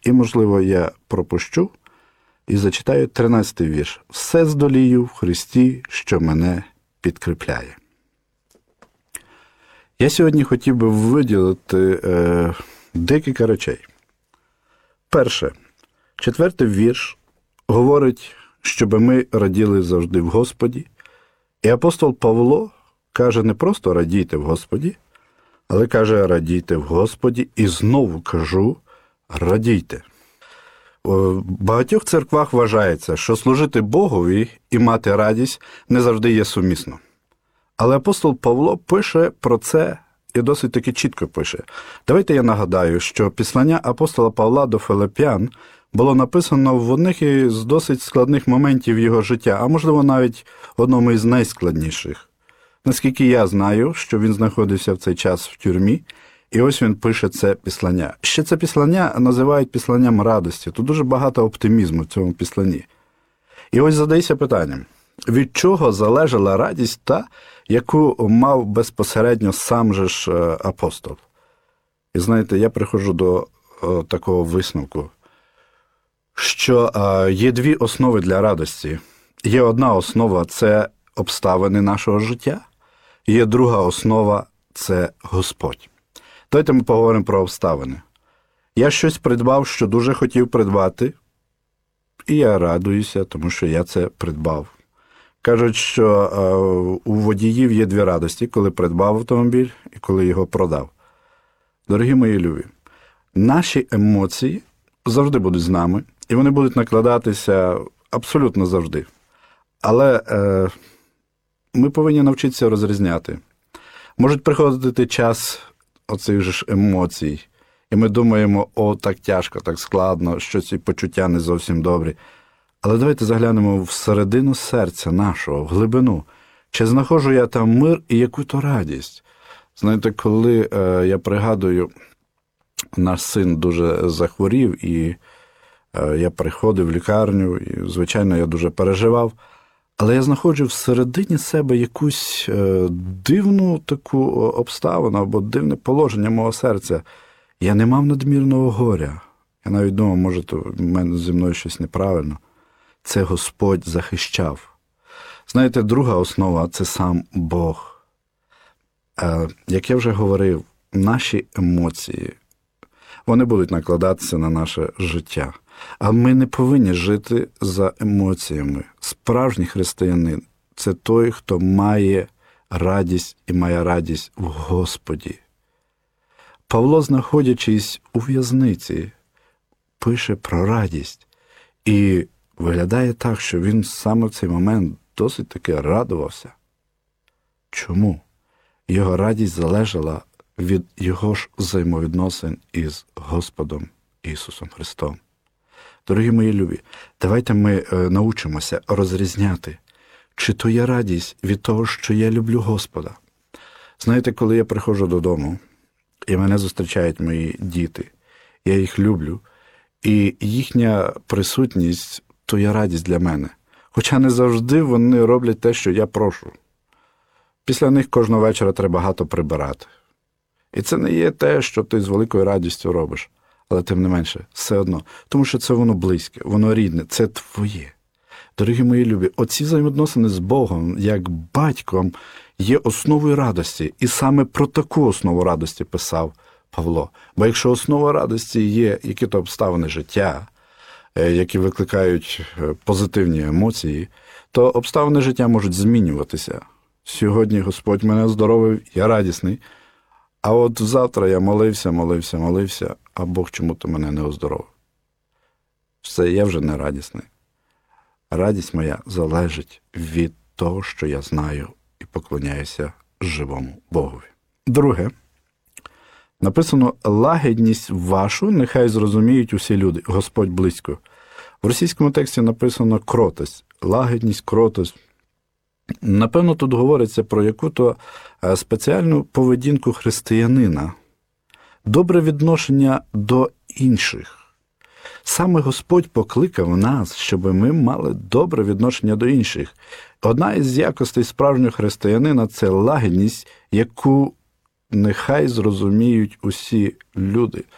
І, можливо, я пропущу і зачитаю 13-й вірш. «Все здолію в Христі, що мене підкріпляє». Я сьогодні хотів би виділити декілька речей. Перше. 4-й вірш говорить, щоб ми раділи завжди в Господі. І апостол Павло каже не просто радійте в Господі, але каже радійте в Господі і знову кажу радійте. В багатьох церквах вважається, що служити Богові і мати радість не завжди є сумісно. Але апостол Павло пише про це і досить таки чітко пише. Давайте я нагадаю, що післання апостола Павла до Филип'ян було написано в одних із досить складних моментів його життя, а можливо навіть в одному із найскладніших. Наскільки я знаю, що він знаходився в цей час в тюрмі, і ось він пише це післання. Ще це післання називають післанням радості. Тут дуже багато оптимізму в цьому післанні. І ось задайся питанням, від чого залежала радість та, яку мав безпосередньо сам же ж апостол? І знаєте, я приходжу до такого висновку, що є дві основи для радості. Є одна основа – це обставини нашого життя, є друга основа – це Господь. Давайте ми поговоримо про обставини. Я щось придбав, що дуже хотів придбати, і я радуюся, тому що я це придбав. Кажуть, що у водіїв є дві радості, коли придбав автомобіль і коли його продав. Дорогі мої любі, наші емоції завжди будуть з нами, і вони будуть накладатися абсолютно завжди. Але ми повинні навчитися розрізняти. Можуть приходити час оцих же ж емоцій, і ми думаємо, о, так тяжко, так складно, що ці почуття не зовсім добрі. Але давайте заглянемо всередину серця нашого, в глибину. Чи знаходжу я там мир і яку-то радість? Знаєте, коли я пригадую, наш син дуже захворів, і я приходив в лікарню, і, звичайно, я дуже переживав. Але я знаходжу всередині себе якусь дивну таку обставину або дивне положення мого серця. Я не мав надмірного горя. Я навіть думав, може, то зі мною щось неправильно. Це Господь захищав. Знаєте, друга основа – це сам Бог. Як я вже говорив, наші емоції, вони будуть накладатися на наше життя. А ми не повинні жити за емоціями. Справжній християнин – це той, хто має радість і має радість в Господі. Павло, знаходячись у в'язниці, пише про радість. І виглядає так, що він саме в цей момент досить таки радувався. Чому? Його радість залежала від його ж взаємовідносин із Господом Ісусом Христом. Дорогі мої любі, давайте ми научимося розрізняти, чи то є радість від того, що я люблю Господа. Знаєте, коли я приходжу додому, і мене зустрічають мої діти, я їх люблю, і їхня присутність – то є радість для мене. Хоча не завжди вони роблять те, що я прошу. Після них кожного вечора треба багато прибирати. І це не є те, що ти з великою радістю робиш. Але тим не менше, все одно. Тому що це воно близьке, воно рідне, це твоє. Дорогі мої любі, оці взаємовідносини з Богом, як батьком, є основою радості. І саме про таку основу радості писав Павло. Бо якщо основа радості є які-то обставини життя, які викликають позитивні емоції, то обставини життя можуть змінюватися. Сьогодні Господь мене оздоровив, я радісний. А от завтра я молився, а Бог чому-то мене не оздоровив. Все, я вже не радісний. Радість моя залежить від того, що я знаю і поклоняюся живому Богові. Друге. Написано «лагідність вашу нехай зрозуміють усі люди». Господь близько. В російському тексті написано «кротость». Лагідність, кротость. Напевно, тут говориться про яку-то спеціальну поведінку християнина. Добре відношення до інших. Саме Господь покликав нас, щоб ми мали добре відношення до інших. Одна із якостей справжнього християнина – це лагідність, яку нехай зрозуміють усі люди.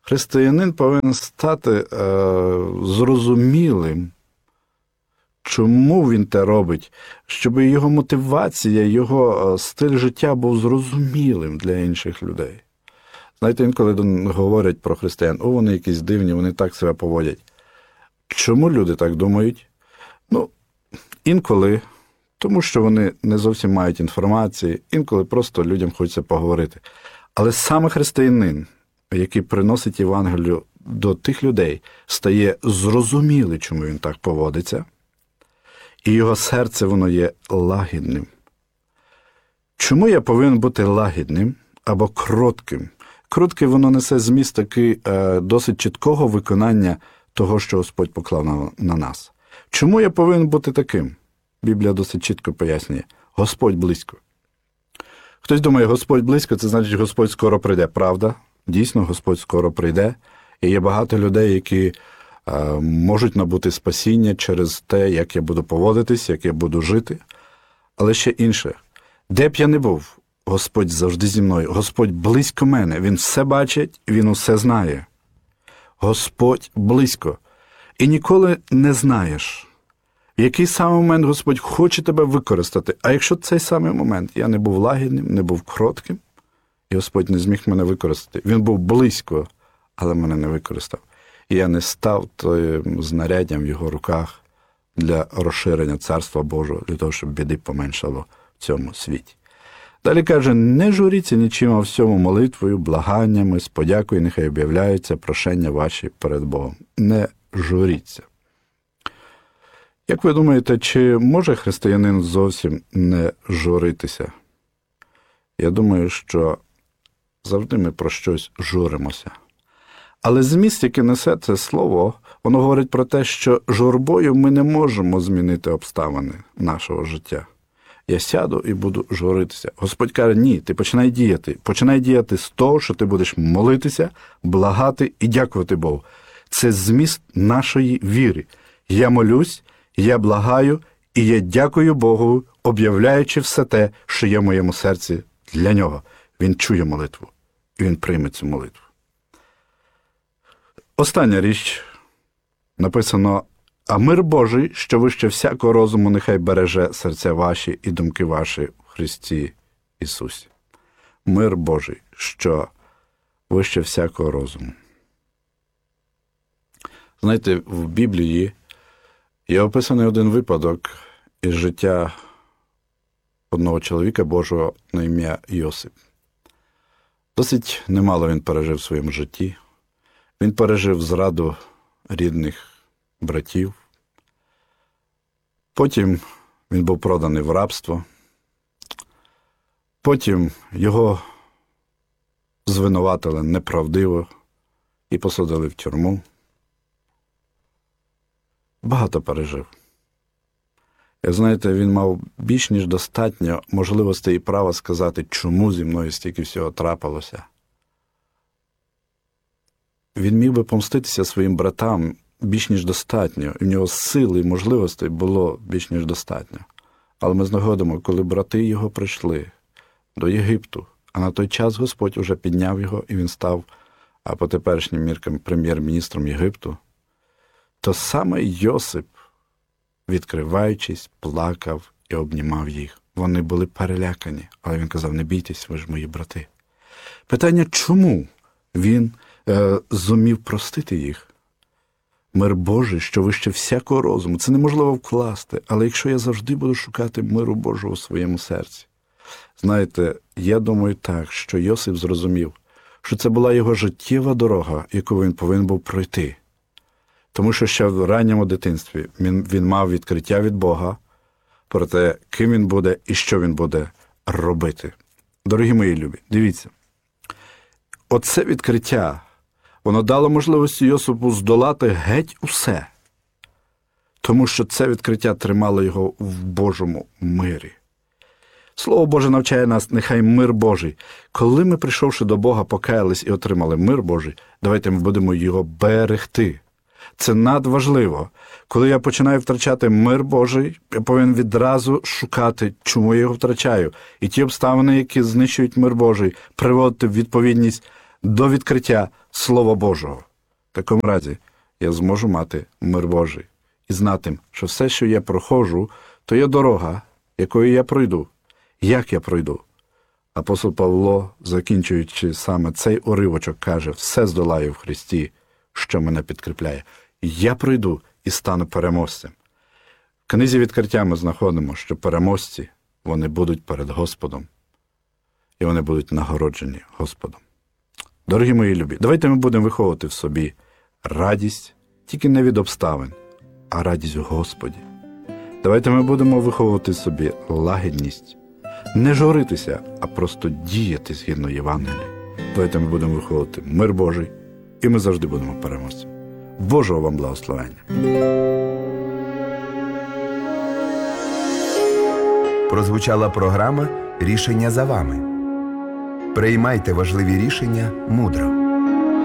Християнин повинен стати зрозумілим, чому він те робить, щоб його мотивація, його стиль життя був зрозумілим для інших людей. Знаєте, інколи говорять про християн, вони якісь дивні, вони так себе поводять. Чому люди так думають? Інколи, тому що вони не зовсім мають інформації, інколи просто людям хочеться поговорити. Але саме християнин, який приносить Євангелію до тих людей, стає зрозумілий, чому він так поводиться, і його серце, воно є лагідним. Чому я повинен бути лагідним або кротким? Кротке, воно несе зміст такий досить чіткого виконання того, що Господь поклав на нас. Чому я повинен бути таким? Біблія досить чітко пояснює. Господь близько. Хтось думає, Господь близько, це значить, Господь скоро прийде. Правда? Дійсно, Господь скоро прийде. І є багато людей, які можуть набути спасіння через те, як я буду поводитись, як я буду жити. Але ще інше. Де б я не був, Господь завжди зі мною. Господь близько мене. Він все бачить, Він усе знає. Господь близько. І ніколи не знаєш, в який саме момент Господь хоче тебе використати. А якщо цей самий момент я не був лагідним, не був кротким, і Господь не зміг мене використати. Він був близько, але мене не використав. І я не став тим знаряддям в його руках для розширення Царства Божого, для того, щоб біди поменшало в цьому світі. Далі каже, не журіться нічим, а всьому молитвою, благаннями, з подякою, нехай об'являються прошення ваші перед Богом. Не журіться. Як ви думаєте, чи може християнин зовсім не журитися? Я думаю, що завжди ми про щось журимося. Але зміст, який несе це слово, воно говорить про те, що журбою ми не можемо змінити обставини нашого життя. Я сяду і буду журитися. Господь каже, ні, ти починай діяти. Починай діяти з того, що ти будеш молитися, благати і дякувати Богу. Це зміст нашої віри. Я молюсь, я благаю і я дякую Богу, об'являючи все те, що є в моєму серці для Нього. Він чує молитву, і Він прийме цю молитву. Остання річ написано, а мир Божий, що вище всякого розуму, нехай береже серця ваші і думки ваші в Христі Ісусі. Мир Божий, що вище всякого розуму. Знаєте, в Біблії є описаний один випадок із життя одного чоловіка Божого на ім'я Йосип. Досить немало він пережив в своєму житті. Він пережив зраду рідних братів. Потім він був проданий в рабство. Потім його звинуватили неправдиво і посадили в тюрму. Багато пережив. Як знаєте, він мав більш ніж достатньо можливостей і права сказати, чому зі мною стільки всього трапилося. Він міг би помститися своїм братам більш ніж достатньо. І в нього сили і можливостей було більш ніж достатньо. Але ми знаходимо, коли брати його прийшли до Єгипту, а на той час Господь уже підняв його, і він став, по теперішнім міркам, прем'єр-міністром Єгипту, то саме Йосип, відкриваючись, плакав і обнімав їх. Вони були перелякані, але він казав, не бійтесь, ви ж мої брати. Питання, чому він зумів простити їх? Мир Божий, що вище всякого розуму. Це неможливо вкласти, але якщо я завжди буду шукати миру Божого у своєму серці. Знаєте, я думаю так, що Йосип зрозумів, що це була його життєва дорога, яку він повинен був пройти. Тому що ще в ранньому дитинстві він мав відкриття від Бога про те, ким він буде і що він буде робити. Дорогі мої любі, дивіться. Оце відкриття, воно дало можливість Йосипу здолати геть усе. Тому що це відкриття тримало його в Божому мирі. Слово Боже навчає нас, нехай мир Божий. Коли ми, прийшовши до Бога, покаялись і отримали мир Божий, давайте ми будемо його берегти. Це надважливо. Коли я починаю втрачати мир Божий, я повинен відразу шукати, чому я його втрачаю. І ті обставини, які знищують мир Божий, приводити в відповідність до відкриття Слова Божого. В такому разі я зможу мати мир Божий і знати, що все, що я проходжу, то є дорога, якою я пройду. Як я пройду? Апостол Павло, закінчуючи саме цей уривочок, каже: «Все здолаю в Христі, що мене підкріпляє». Я пройду і стану переможцем. В книзі «Відкриття» ми знаходимо, що переможці, вони будуть перед Господом. І вони будуть нагороджені Господом. Дорогі мої любі, давайте ми будемо виховувати в собі радість тільки не від обставин, а радість в Господі. Давайте ми будемо виховувати в собі лагідність, не журитися, а просто діяти згідно Євангелія. Давайте ми будемо виховувати мир Божий, і ми завжди будемо переможцями. Божого вам благословення! Прозвучала програма «Рішення за вами». Приймайте важливі рішення мудро.